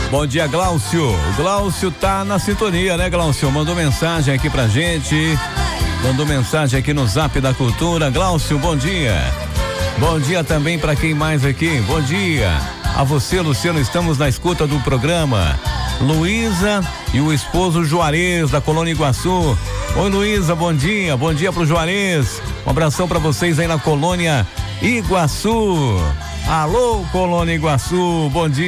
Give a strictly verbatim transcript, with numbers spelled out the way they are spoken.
Bom dia, Glaucio. O Glaucio tá na sintonia, né, Glaucio? Mandou mensagem aqui pra gente. Mandou mensagem aqui no Zap da Cultura. Glaucio, bom dia. Bom dia também pra quem mais aqui. Bom dia a você, Luciano. Estamos na escuta do programa. Luísa e o esposo Juarez da Colônia Iguaçu. Oi, Luísa, bom dia. Bom dia pro Juarez. Um abração pra vocês aí na Colônia Iguaçu. Alô, Colônia Iguaçu. Bom dia.